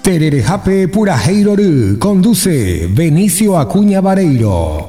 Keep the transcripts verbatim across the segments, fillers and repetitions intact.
Tererejape Purajeiro conduce Benicio Acuña Vareiro.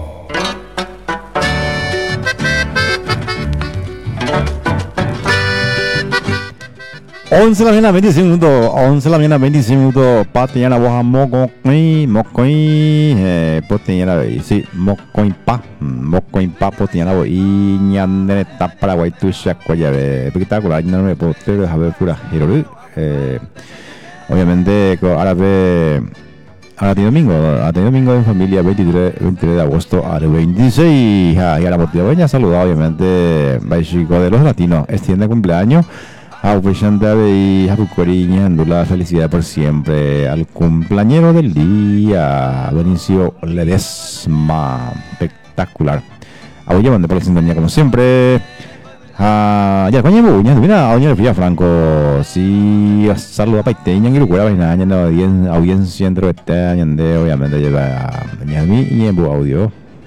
once de la mañana, veinticinco minutos. once de la mañana, veinticinco minutos. Patiñana, boja, mocoin, mocoin, eh, potiñana, sí, mocoin pa, mocoin pa, potiñana, y ñandene tap Paraguay, tuya, cuaya, espectacular, no me puedo tener, a ver, pura, eh, obviamente, ahora ve, ahora tiene domingo, ahora tiene domingo en familia, veintitrés, veintitrés de agosto al veintiséis, y a la botella, ya saludado, obviamente, Baixico de los latinos, extiende cumpleaños. A y a Bucoriña, la felicidad por siempre al cumpleañero del día, Benicio Ledesma, espectacular. A hoy llevando por la sintonía como siempre. Ah, ya coño buña, mira, a doña Fría Franco, sí, saludo a Paiteña y Uruguay, vaina, ya no audiencia, audiencia entre este año de obviamente lleva a mí y en bu audio.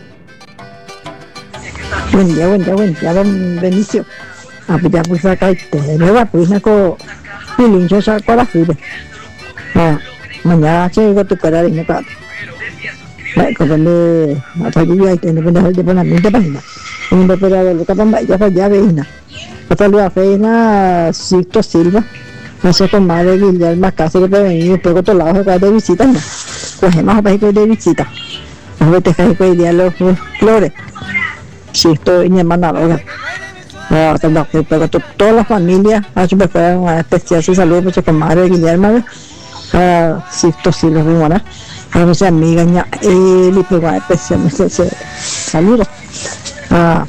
Buen día, buen día, buen día, don Benicio. A pillar pues acá y te nueva pues naco pilincho saco la fila. Ah, mañana se go tu cara de acá. Lại có vấn đề phải đi dạy thì vấn đề de bona mente página. Un operador lo que pasa ya para ya veina. Hasta lo hace na Sixto Silva. No sé cómo madre Guillermo casa que puede venir por otro lado acá de visita, ¿no? Pues más para ir de visita. A ver te cae que día los flores. Sixto y mi hermana ahora. Ah, pero toda la familia a su preferencia una especial saludo pues con madre Guillermo a Sixto Silva Rimona a mis amigas ya él y pues una especial saludo a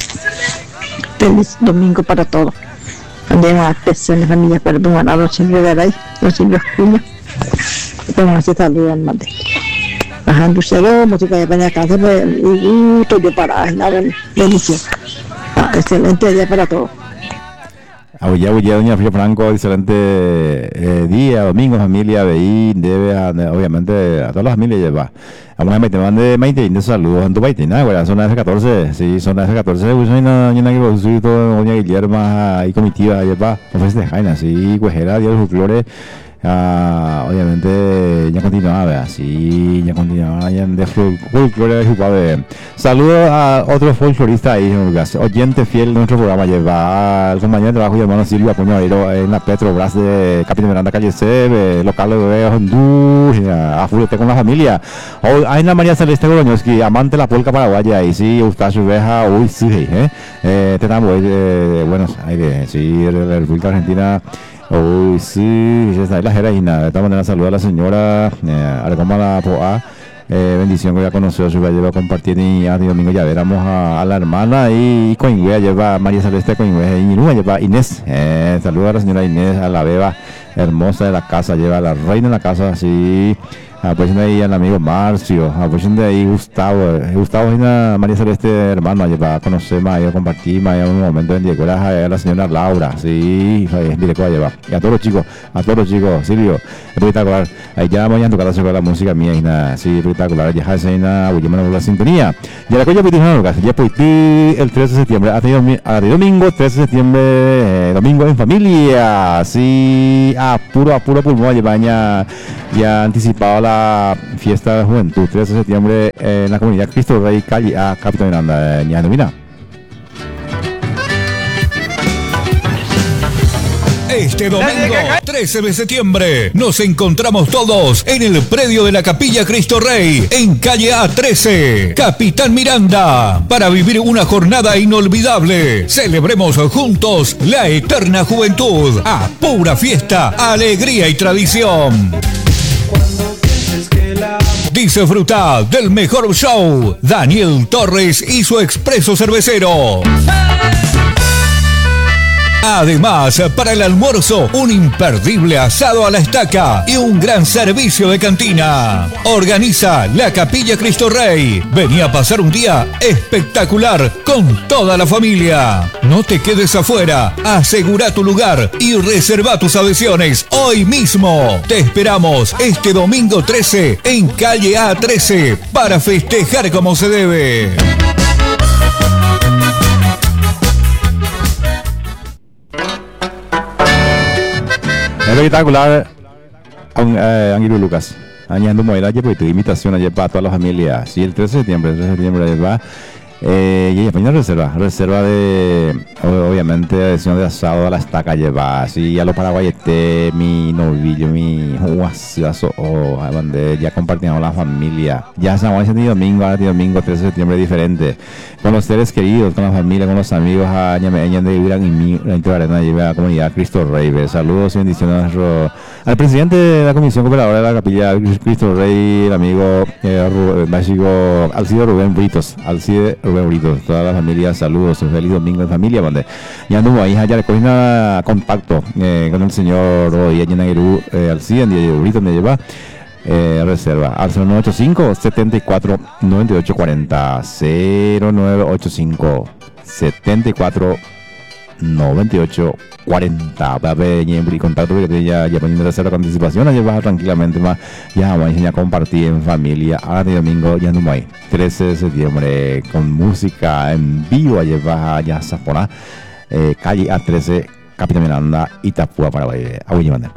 feliz domingo para todos también una especial de familia pero pues bueno los siempre de ahí los siempre Acuña pues así saludo al mate bajando cero música de peña casa pues y todo yo para nada bendición. Excelente día para todos. Abuya, abuya, doña Fría Franco, excelente eh, día, domingo, familia, veí, debe, a, obviamente, a todas las familias lleva. Vamos a meter de Maite, de saludos en tu Maite, nada, güey, zona F catorce, sí, zona F catorce, pues hay una ñana que vos soy todo, doña Guillermo y comitiva, lleva, ofrece de Jaina, sí, cuejera, día de folclore. Ah, obviamente ya continuaba, sí, ya continuaba, ya de folclore de saludos a otro folclorista ahí, oyente fiel de nuestro programa, lleva al compañero de trabajo y hermano Silvio Acuña en la Petrobras de Capitán Miranda Calle C, local de Honduras, a Fulete con la familia. O hay una María Celeste Goroñoski, amante de la polca paraguaya, y sí, Eustacio Veja, uy, sí, eh, eh, te damos de Buenos Aires, sí, de la República Argentina. Uy, sí, ya está, la Jeraína. De esta manera saluda a la señora eh, Argoma la Poa. Eh, bendición que ya conoció, su lleva a compartir y a domingo ya veramos a, a la hermana y Coingüe, lleva a María Celeste Coingüe y Nirúa, lleva a Inés. Eh, saluda a la señora Inés, a la beba hermosa de la casa, lleva a la reina de la casa, así. Apoyando ahí al amigo Marcio, apoyando ahí Gustavo, Gustavo y la María Celeste, hermano, lleva a conocer más, a compartir más en un momento en directo a la señora Laura, sí, en directo a llevar. Y a todos los chicos, a todos los chicos, Silvio, espectacular. Ahí ya vamos a tocar sobre la música mía y nada, sí, espectacular. Ya se una, voy a la sintonía. Ya la coña pitijana Lucas, ya pues el trece de septiembre, hasta domingo, trece de septiembre, eh, domingo en familia, sí, a puro, a puro pulmón, lleva ya, ya anticipado la la fiesta de juventud, trece de septiembre en la comunidad Cristo Rey, calle a Capitán Miranda, ñano, mira. Este domingo, trece de septiembre, nos encontramos todos en el predio de la Capilla Cristo Rey, en calle A trece, Capitán Miranda, para vivir una jornada inolvidable. Celebremos juntos la eterna juventud, a pura fiesta, alegría y tradición. Disfruta del mejor show, Daniel Torres y su expreso cervecero. Además, para el almuerzo, un imperdible asado a la estaca y un gran servicio de cantina. Organiza la Capilla Cristo Rey. Vení a pasar un día espectacular con toda la familia. No te quedes afuera. Asegura tu lugar y reserva tus adhesiones hoy mismo. Te esperamos este domingo trece en calle A trece para festejar como se debe. Espectacular. Ángel Lucas. Añadiendo modela, pues tu invitación ayer para toda la familia. Sí, el trece de septiembre, el trece de septiembre ayer va. Eh, y ella reserva, reserva de, obviamente, edición de asado a la estaca lleva, así a los paraguayetes, mi novillo, mi guasazo, o donde ya compartimos la familia. Ya San Juan y domingo, ahora domingo trece de septiembre diferente, con los seres queridos, con la familia, con los amigos, a Ñameña de Ibran y mi, la Arena lleva a la comunidad Cristo Rey. Saludos y bendiciones a nuestro, al presidente de la Comisión Cooperadora de la Capilla Cristo Rey, el amigo eh, básico Alcide Rubén Britos, Alcide Rubén, toda la familia, saludos, un feliz domingo en familia, donde ya anduvo ahí, ya le cogí contacto eh, con el señor Rodríguez Yenaguerú, eh, al cien de Brito, donde lleva eh, reserva al cero nueve ocho cinco, setenta y cuatro, noventa y ocho cuarenta, cero nueve ocho cinco, setenta y cuatro, noventa y ocho cuarenta. Va a ver y contacto porque ya ya poniendo reserva con anticipación, ayer vas tranquilamente más, ya vamos a compartir en familia. Ahora de domingo ya no hay trece de septiembre con música en vivo, ayer vas a ya Zaponá, eh, calle A trece, Capitán Miranda, Itapúa, Paraguay. Aguille manda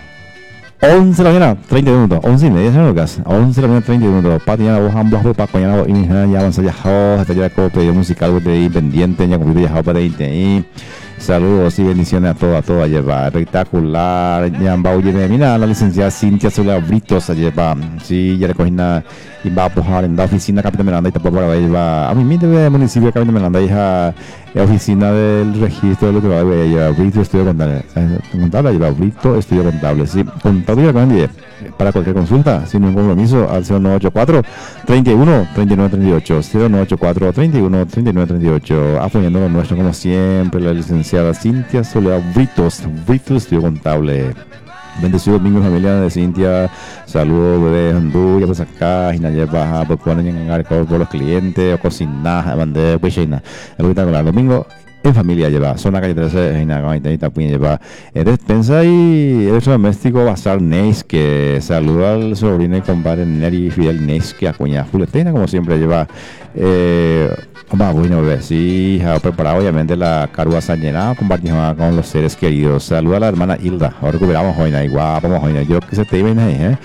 once de la mañana, treinta minutos, once y media, señor Lucas, once de la mañana, treinta minutos, patiana, vos ambos, para coñar, y ya avanza ya, hasta ya como pedido musical, de independiente, ya como ya para ir. Saludos y bendiciones a todos, a todos, a llevar espectacular. Ya va a mira, la licenciada Cintia Sola Britos, a llevar, sí, ya recogí nada, y va a pujar en la oficina Capitán Miranda, y tampoco para llevar, a mí me debe municipio de Capitán Miranda, hija, la oficina del registro de lo que va a llevar, Brito Estudio Contable, contable, lleva Brito Estudio Contable, sí, contable para cualquier consulta, sin ningún compromiso, al cero nueve ocho cuatro, treinta y uno, treinta y nueve treinta y ocho, cero nueve ocho cuatro, treinta y uno, treinta y nueve treinta y ocho, apoyando lo nuestro como siempre, la licenciada Cintia Soledad Britos, Britos Estudio Contable. Bendecido domingo familia de Cintia, saludos bebé Honduras, pues acá, y nadie baja, pues ponen en el por los clientes, o cocinar, bandera, pues llena, el domingo en familia lleva, zona calle trece, en la calle Puña lleva, eh, despensa y electrodoméstico Bazar Neis, que saluda al sobrino y compadre Neri Fidel Neis, que acuña Julietena, como siempre lleva, eh, más bueno, bebé, sí, ha preparado obviamente la carguaza llena, compartimos con los seres queridos, saluda a la hermana Hilda, ahora recuperamos hoy, igual, vamos hoy, yo que se te iba ahí, eh,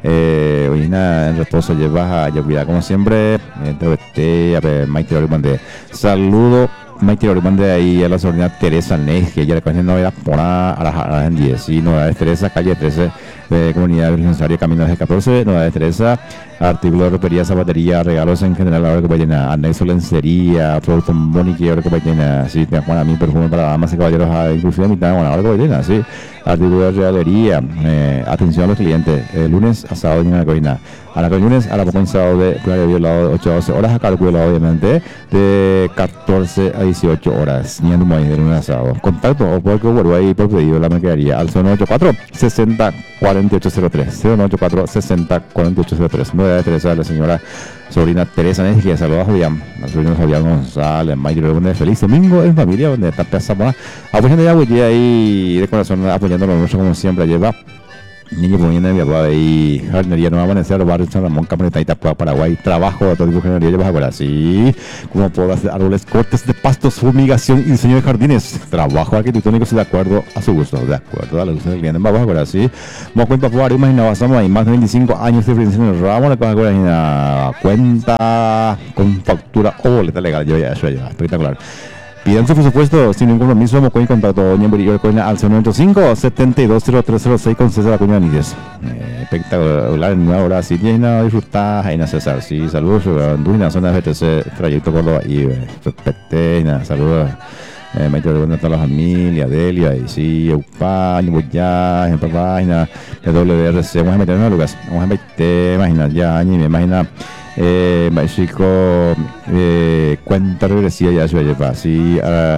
eh, hoy en reposo lleva, ya cuidado como siempre, entre este, a ver, Maite Oribande, saludo. Maite Oribán de ahí a la sobrina Teresa Neis, que ella le conoce no era por a la diez, y novedades Teresa, calle trece, de comunidad necesaria, camino de catorce, novedades Teresa, artículos de ropería, zapatería, regalos en general, ahora que vayan a anexo, lencería, productos Monique, ahora que vayan a, sí, bueno, a mí perfume para damas y caballeros, inclusive a mitad, bueno, ahora que vayan a, sí, artículos de realería, eh, atención a los clientes, eh, lunes a sábado en la colina, a la lunes a la poco en sábado de violado de ocho a doce horas, a cálculo obviamente de catorce a dieciocho horas, ni en un de lunes a sábado. Contacto o porque vuelvo ahí por pedido la mercadería al cero nueve ocho cuatro, sesenta, cuarenta y ocho cero tres, cero nueve ocho cuatro, sesenta, cuarenta y ocho cero tres, nueve de Teresa, la señora sobrina Teresa Neis, que saluda a Julián, al sobrino Julián González, Mayo, feliz domingo en familia, donde está Zapona, apoyando ya, voy ahí de corazón, apoyando lo nuestro como siempre, lleva. Niño poniendo en mi papá y jardinería no va a amanecer los barrios San Ramón, Campaneta, Itapúa, Paraguay, trabajo de todo tipo de jardinería, llevas ahora sí, como puedo hacer árboles, cortes de pastos, fumigación y diseño de jardines, trabajo arquitectónico de acuerdo a su gusto, de acuerdo a la luz del cliente, vamos ahora sí, vamos con papá, imagina, pasamos ahí más de veinticinco años de experiencia en el ramo, la cosa una cuenta con factura o boleta legal, yo ya, eso ya, espectacular. Pidan su presupuesto sin ningún compromiso, vamos con contacto Doña Murillo Coina al cero nueve cinco, setenta y dos cero tres cero seis con César Acuña Níguez. Eh, espectacular en una hora, sí, tiene una disfrutar, Jaina César, sí, saludos, Anduina, zona de G T C, trayecto Córdoba y Peteina, saludos. Eh, me ayuda a toda la familia, Delia, y sí, Eupaño, Boyá, en página de W R C, vamos a meter en Lucas, vamos a meter, imagina, ya, ni me imagina. Eh, México, eh, cuenta regresiva ya se lleva, sí, uh,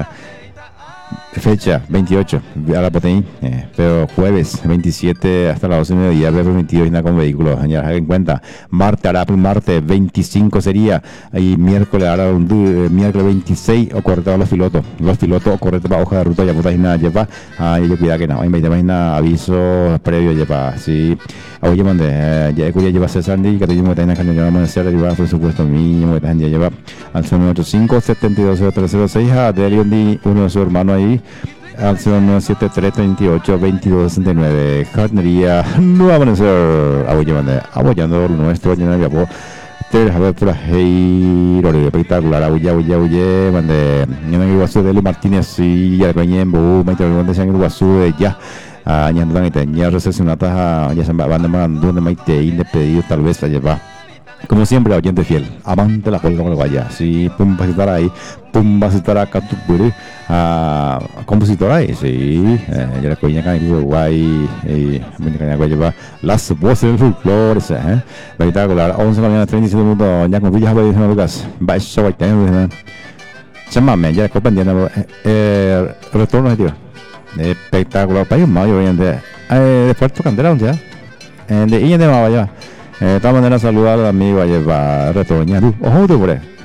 fecha veintiocho, a la Potenín, eh, pero jueves veintisiete hasta las doce y media, permitido ir con vehículos, ya en cuenta, martes, hará martes veinticinco sería, y miércoles, ahora un eh, miércoles veintiséis, o correcto los pilotos, los pilotos, o correcto para hoja de ruta, ya puta y nada, lleva, ah, yo cuidado que no, hay imagina aviso previo, lleva, sí, oye, mande, eh, ya que lleva César, y que te llevo en la calle, vamos a hacer, lleva presupuesto mínimo, que ya lleva al cero nueve ocho cinco, setenta y dos cero tres cero seis, a Delio, uno de sus hermanos ahí, al cero nueve siete tres tres ocho dos dos seis nueve. Jardinería Nuevo Amanecer, apoyando, apoyando lo nuestro, lleno de apoyo. Te a ver por ahí, lo espectacular, abuya, abuya, abuya, mande, yo no me guasu de Lu Martínez y ya coñé en Bohu, me tengo que decir que guasu de ya, ah, ya no dan ite, ya recepcionatas, ya se van de mandando de maite, indepedido tal vez a llevar. Como siempre, oyente fiel, amante la polca como lo vaya. Si pum, vas a estar ahí, pum, vas a estar acá, tu puri, a compositora ahí, sí, ya la coña acá en Uruguay, y me encanta que lleva las voces del folclore, ¿eh? Espectacular, once de la mañana, treinta y siete minutos, ya con Villas Javier y Lucas, va a show aquí, ¿eh? Chámame, ya la pendiente, eh, retorno, tío, espectacular, país más, oyente, eh, de Puerto Candela, ¿ya? De Iña de Mavalla. Eh, de todas maneras, saludar al amigo ayer va a retornar. Ojo, tú por ahí.